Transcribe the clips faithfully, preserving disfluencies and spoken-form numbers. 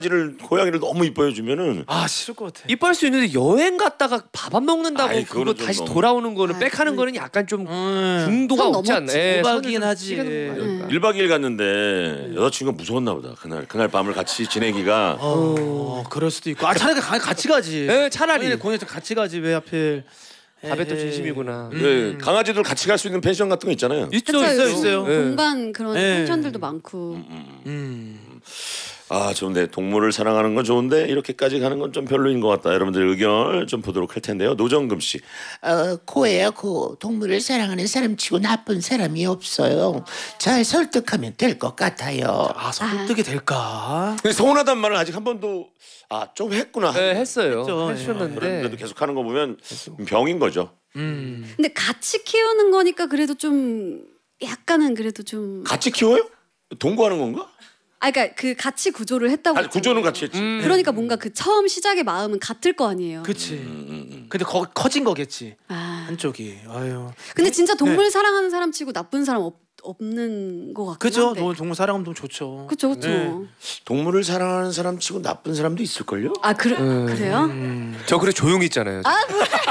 를 고양이를 너무 이뻐해 주면은 아 싫을 것 같아. 이뻐할 수 있는데 여행 갔다가 밥 안 먹는다고 아이, 그거 다시 너무... 돌아오는 거는 아, 백하는 그... 거는 약간 좀 음... 중도가 없지 않나? 예, 오박이긴 하지. 음. 일 박 이 일 갔는데 여자친구가 무서웠나 보다. 그날 그날 밤을 같이 지내기가. 어, 그럴 수도 있고. 아 차라리 가, 같이 가지. 네, 차라리 공연장 같이 가지 왜 하필. 밥에 또 진심이구나. 음. 네, 강아지들 같이 갈 수 있는 펜션 같은 거 있잖아요. 있죠, 그쵸, 있어요, 있어요. 네. 동반 그런 네. 펜션들도 많고. 음, 음. 음. 아 좋은데 동물을 사랑하는 건 좋은데 이렇게까지 가는 건 좀 별로인 것 같다. 여러분들 의견 좀 보도록 할 텐데요. 노정금 씨. 어, 고예요 고. 동물을 사랑하는 사람치고 나쁜 사람이 없어요. 잘 설득하면 될 것 같아요. 아 설득이 될까? 근데 서운하단 말을 아직 한 번도 아 좀 했구나. 네, 했어요. 했죠. 했었는데 그런데도 계속 하는 거 보면 병인 거죠. 음. 근데 같이 키우는 거니까 그래도 좀 약간은 그래도 좀. 같이 키워요? 동거하는 건가? 아, 그러니까 그 같이 구조를 했다고. 아니, 구조는 같이 했지. 음. 그러니까 뭔가 그 처음 시작의 마음은 같을 거 아니에요. 그치. 음, 음, 음. 근데 거, 커진 거겠지. 아. 한쪽이. 아유. 근데 진짜 동물 네. 사랑하는 사람 치고 나쁜 사람 없, 없는 것 같긴 그죠? 한데. 너 동물 사랑하면 너무 좋죠. 그쵸 그쵸. 네. 동물을 사랑하는 사람 치고 나쁜 사람도 있을걸요? 아 그래 음. 그래요? 음. 저 그래 조용히 있잖아요. 아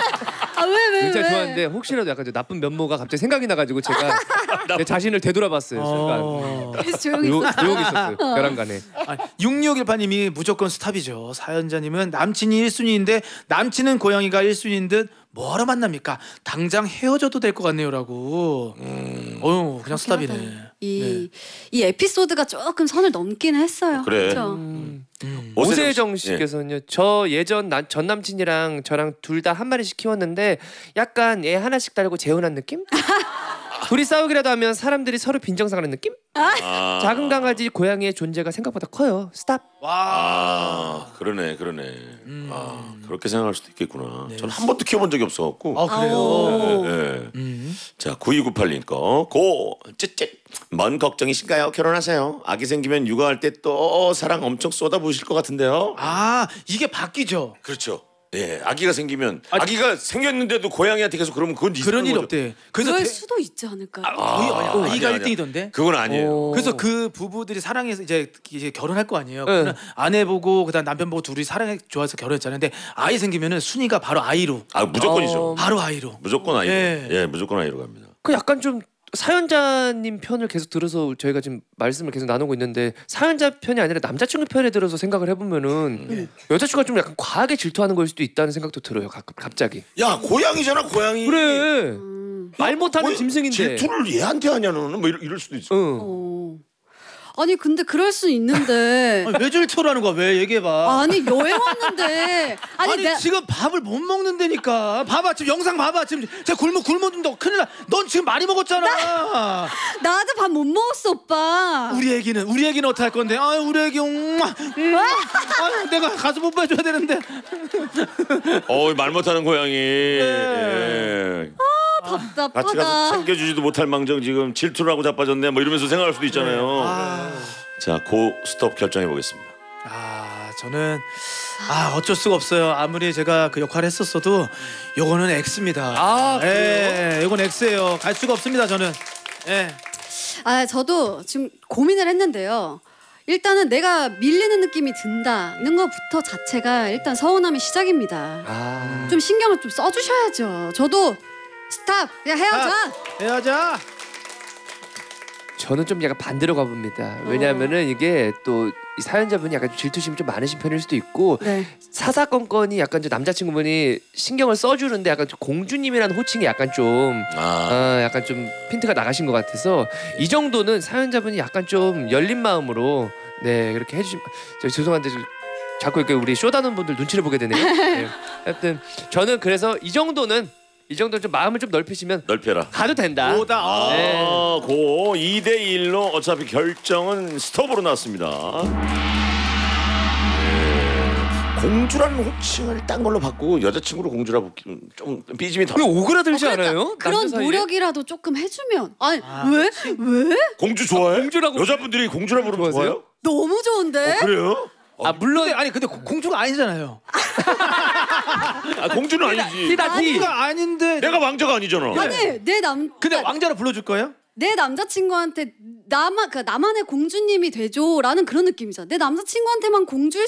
왜 왜 왜? 굉장히 좋아하는데 혹시라도 약간 좀 나쁜 면모가 갑자기 생각이 나가지고 제가 내 자신을 되돌아봤어요. 순간. 어. 그래서 조용히 요, 있었어. 조용히 있었어요. 벼랑간에. 아, 육육일팔님이 무조건 스탑이죠. 사연자님은 남친이 일 순위인데 남친은 고양이가 일 순위인 듯 뭐하러 만납니까? 당장 헤어져도 될 것 같네요라고. 음. 어휴 그냥 스탑이네. 이, 이 에피소드가 조금 선을 넘기는 했어요. 그래. 그쵸? 음. 음. 오세정 오세정 씨께서는요. 저 예전 난, 전 남친이랑 저랑 둘 다 한 마리씩 키웠는데 약간 애 하나씩 달고 재혼한 느낌? 둘이 싸우기라도 하면 사람들이 서로 빈정상하는 느낌? 아. 작은 강아지 고양이의 존재가 생각보다 커요. 스탑. 와. 아 그러네 그러네. 음. 아 그렇게 생각할 수도 있겠구나. 네. 저는 한 번도 키워본 적이 없어갖고. 아 그래요. 아오. 네, 네. 음. 자 구이구팔님 거 고 쯧쯧 뭔 걱정이신가요? 결혼하세요. 아기 생기면 육아할 때 또 사랑 엄청 쏟아부으실 것 같은데요. 아 이게 바뀌죠. 그렇죠. 예, 아기가 생기면 아, 아기가 생겼는데도 고양이한테 계속 그러면 그건 네 그런 일이 거죠. 없대. 그래서 그럴 대- 수도 있지 않을까. 아, 거의 아, 아니야. 아이가 아니야, 일 등이던데. 그건 아니에요. 오. 그래서 그 부부들이 사랑해서 이제, 이제 결혼할 거 아니에요. 네. 그러면 아내 보고 그다음 남편 보고 둘이 사랑해 좋아해서 결혼했잖아요. 근데 아이 생기면은 순위가 바로 아이로. 아 무조건이죠. 어. 바로 아이로. 무조건 아이로. 예. 예, 무조건 아이로 갑니다. 그 약간 좀 사연자님 편을 계속 들어서 저희가 지금 말씀을 계속 나누고 있는데 사연자 편이 아니라 남자친구 편에 들어서 생각을 해보면은 여자친구가 좀 약간 과하게 질투하는 걸 수도 있다는 생각도 들어요. 가끔 갑자기. 야 고양이잖아 고양이. 그래. 음. 말 못하는 뭐, 짐승인데. 질투를 얘한테 하냐는 뭐 이럴, 이럴 수도 있어. 응. 어. 아니 근데 그럴 수 있는데. 아니, 왜 질투라는 거야? 왜 얘기해봐. 아니 여행 왔는데. 아니, 아니 내가 지금 밥을 못 먹는다니까. 봐봐 지금 영상 봐봐 지금 제가 굶어 굶어준다. 큰일 나. 넌 지금 많이 먹었잖아. 나도 밥 못 먹었어 오빠. 우리 애기는 우리 애기는 어떻게 할 건데? 아 우리 애기 음, 음. 아, 내가 가서 못 봐줘야 되는데. 어말 못하는 고양이. 네. 예. 답답하다. 같이 가서 챙겨주지도 못할 망정 지금 질투를 하고 자빠졌네 뭐 이러면서 생각할 수도 있잖아요. 아, 자, 고 스톱 결정해 보겠습니다. 아 저는 아 어쩔 수가 없어요. 아무리 제가 그 역할을 했었어도 요거는 X입니다. 아, 그래요? 예, 이건 X예요. 갈 수가 없습니다. 저는. 예. 아 저도 지금 고민을 했는데요. 일단은 내가 밀리는 느낌이 든다는 것부터 자체가 일단 서운함의 시작입니다. 아. 좀 신경을 좀 써주셔야죠. 저도 스탑 그냥 헤어져. 헤어져. 저는 좀 약간 반대로 가봅니다. 왜냐하면은 이게 또 이 사연자분이 약간 좀 질투심이 좀 많으신 편일 수도 있고 네. 사사건건이 약간 좀 남자친구분이 신경을 써주는데 약간 좀 공주님이라는 호칭이 약간 좀 아, 아, 약간 좀 핀트가 나가신 것 같아서 이 정도는 사연자분이 약간 좀 열린 마음으로 네 그렇게 해주시면 저 죄송한데 저, 자꾸 이렇게 우리 쇼다는 분들 눈치를 보게 되네요. 네. 하여튼 저는 그래서 이 정도는 이 정도 좀 마음을 좀 넓히시면 넓혀라. 가도 된다. 오다. 아. 네. 아, 고 이 대 일로 어차피 결정은 스톱으로 났습니다. 네. 공주라는 호칭을 딴 걸로 바꾸고 여자친구로 공주라 붙기는 좀 삐짐이 더. 왜 오그라들지 어, 그러니까 않아요? 그런 남자 사이에? 노력이라도 조금 해주면. 아니 아, 왜? 왜? 공주 좋아해? 아, 공주라고 여자분들이 공주라 부르면 좋아하세요? 좋아요? 너무 좋은데? 어, 그래요? 아 물론 근데 아니 근데 고- 공주가 아니잖아요. 아, 공주는 아니지. 티다 티. 공주가 아닌데. 내가 왕자가 아니잖아. 아니 내 남. 근데 왕자로 불러줄 거예요? 내 남자친구한테 나만 그 나만의 공주님이 되줘라는 그런 느낌이잖아. 내 남자친구한테만 공주일